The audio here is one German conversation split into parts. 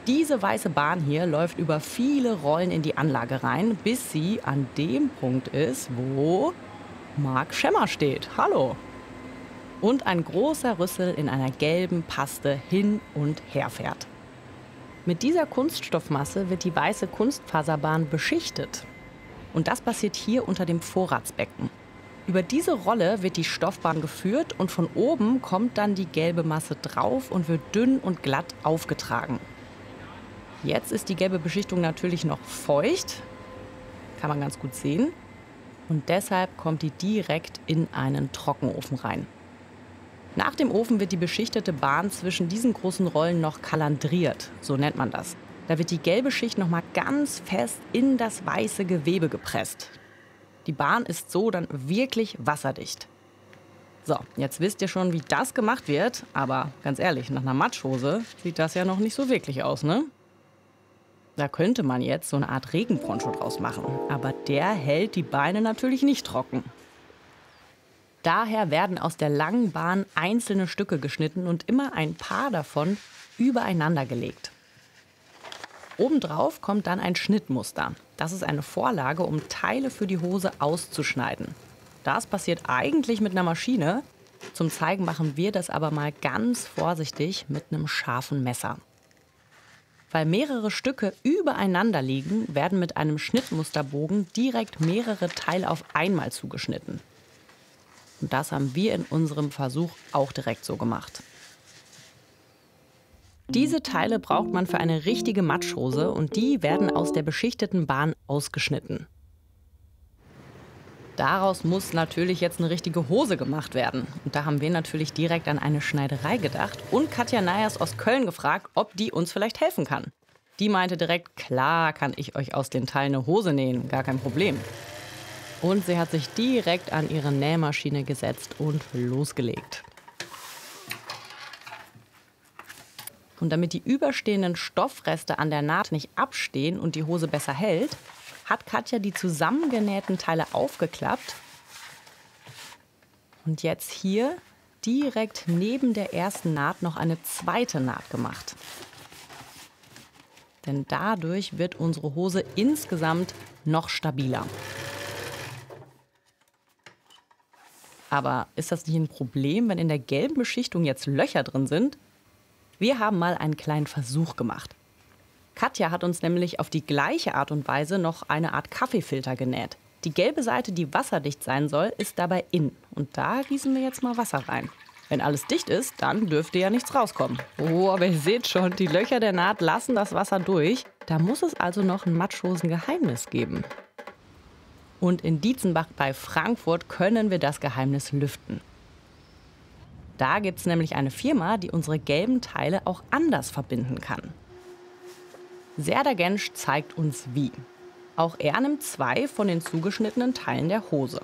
Diese weiße Bahn hier läuft über viele Rollen in die Anlage rein, bis sie an dem Punkt ist, wo Mark Schemmer steht. Hallo. Und ein großer Rüssel in einer gelben Paste hin und her fährt. Mit dieser Kunststoffmasse wird die weiße Kunstfaserbahn beschichtet. Und das passiert hier unter dem Vorratsbecken. Über diese Rolle wird die Stoffbahn geführt und von oben kommt dann die gelbe Masse drauf und wird dünn und glatt aufgetragen. Jetzt ist die gelbe Beschichtung natürlich noch feucht, kann man ganz gut sehen. Und deshalb kommt die direkt in einen Trockenofen rein. Nach dem Ofen wird die beschichtete Bahn zwischen diesen großen Rollen noch kalandriert, so nennt man das. Da wird die gelbe Schicht nochmal ganz fest in das weiße Gewebe gepresst. Die Bahn ist so dann wirklich wasserdicht. So, jetzt wisst ihr schon, wie das gemacht wird. Aber ganz ehrlich, nach einer Matschhose sieht das ja noch nicht so wirklich aus, ne? Da könnte man jetzt so eine Art Regenponcho draus machen. Aber der hält die Beine natürlich nicht trocken. Daher werden aus der langen Bahn einzelne Stücke geschnitten und immer ein paar davon übereinander gelegt. Obendrauf kommt dann ein Schnittmuster. Das ist eine Vorlage, um Teile für die Hose auszuschneiden. Das passiert eigentlich mit einer Maschine. Zum Zeigen machen wir das aber mal ganz vorsichtig mit einem scharfen Messer. Weil mehrere Stücke übereinander liegen, werden mit einem Schnittmusterbogen direkt mehrere Teile auf einmal zugeschnitten. Und das haben wir in unserem Versuch auch direkt so gemacht. Diese Teile braucht man für eine richtige Matschhose und die werden aus der beschichteten Bahn ausgeschnitten. Daraus muss natürlich jetzt eine richtige Hose gemacht werden. Und da haben wir natürlich direkt an eine Schneiderei gedacht und Katja Neyers aus Köln gefragt, ob die uns vielleicht helfen kann. Die meinte direkt, klar kann ich euch aus den Teilen eine Hose nähen, gar kein Problem. Und sie hat sich direkt an ihre Nähmaschine gesetzt und losgelegt. Und damit die überstehenden Stoffreste an der Naht nicht abstehen und die Hose besser hält, hat Katja die zusammengenähten Teile aufgeklappt und jetzt hier direkt neben der ersten Naht noch eine zweite Naht gemacht. Denn dadurch wird unsere Hose insgesamt noch stabiler. Aber ist das nicht ein Problem, wenn in der gelben Beschichtung jetzt Löcher drin sind? Wir haben mal einen kleinen Versuch gemacht. Katja hat uns nämlich auf die gleiche Art und Weise noch eine Art Kaffeefilter genäht. Die gelbe Seite, die wasserdicht sein soll, ist dabei in. Und da gießen wir jetzt mal Wasser rein. Wenn alles dicht ist, dann dürfte ja nichts rauskommen. Oh, aber ihr seht schon, die Löcher der Naht lassen das Wasser durch. Da muss es also noch ein Matschhosengeheimnis geben. Und in Dietzenbach bei Frankfurt können wir das Geheimnis lüften. Da gibt es nämlich eine Firma, die unsere gelben Teile auch anders verbinden kann. Serda Gensch zeigt uns wie. Auch er nimmt 2 von den zugeschnittenen Teilen der Hose.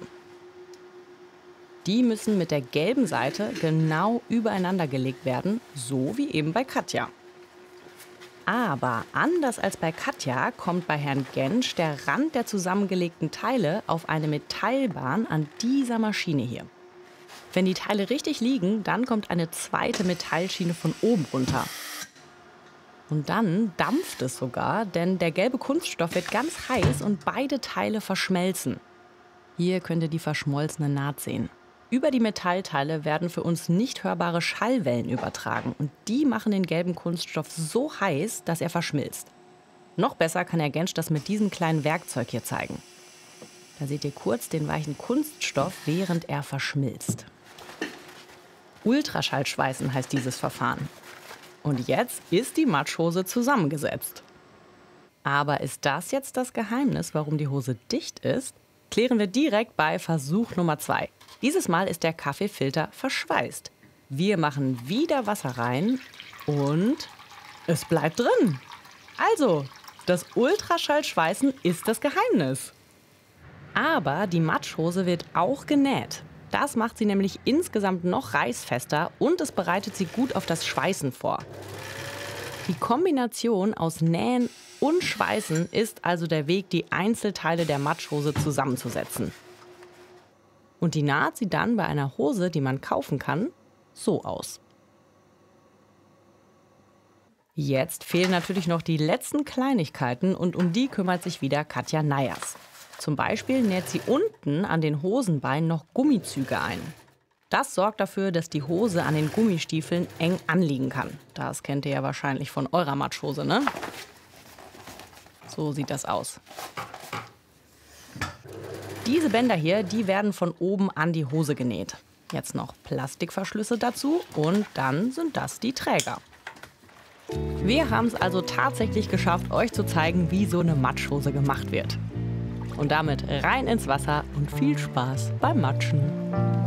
Die müssen mit der gelben Seite genau übereinander gelegt werden, so wie eben bei Katja. Aber anders als bei Katja kommt bei Herrn Gensch der Rand der zusammengelegten Teile auf eine Metallbahn an dieser Maschine hier. Wenn die Teile richtig liegen, dann kommt eine zweite Metallschiene von oben runter. Und dann dampft es sogar, denn der gelbe Kunststoff wird ganz heiß und beide Teile verschmelzen. Hier könnt ihr die verschmolzene Naht sehen. Über die Metallteile werden für uns nicht hörbare Schallwellen übertragen und die machen den gelben Kunststoff so heiß, dass er verschmilzt. Noch besser kann Herr Gensch das mit diesem kleinen Werkzeug hier zeigen. Da seht ihr kurz den weichen Kunststoff, während er verschmilzt. Ultraschallschweißen heißt dieses Verfahren. Und jetzt ist die Matschhose zusammengesetzt. Aber ist das jetzt das Geheimnis, warum die Hose dicht ist? Klären wir direkt bei Versuch Nummer 2. Dieses Mal ist der Kaffeefilter verschweißt. Wir machen wieder Wasser rein und es bleibt drin. Also, das Ultraschallschweißen ist das Geheimnis. Aber die Matschhose wird auch genäht. Das macht sie nämlich insgesamt noch reißfester und es bereitet sie gut auf das Schweißen vor. Die Kombination aus Nähen und Schweißen ist also der Weg, die Einzelteile der Matschhose zusammenzusetzen. Und die Naht sieht dann bei einer Hose, die man kaufen kann, so aus. Jetzt fehlen natürlich noch die letzten Kleinigkeiten und um die kümmert sich wieder Katja Neyers. Zum Beispiel näht sie unten an den Hosenbeinen noch Gummizüge ein. Das sorgt dafür, dass die Hose an den Gummistiefeln eng anliegen kann. Das kennt ihr ja wahrscheinlich von eurer Matschhose, ne? So sieht das aus. Diese Bänder hier, die werden von oben an die Hose genäht. Jetzt noch Plastikverschlüsse dazu und dann sind das die Träger. Wir haben es also tatsächlich geschafft, euch zu zeigen, wie so eine Matschhose gemacht wird. Und damit rein ins Wasser und viel Spaß beim Matschen.